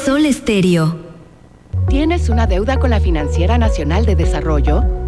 Sol Estéreo. ¿Tienes una deuda con la Financiera Nacional de Desarrollo?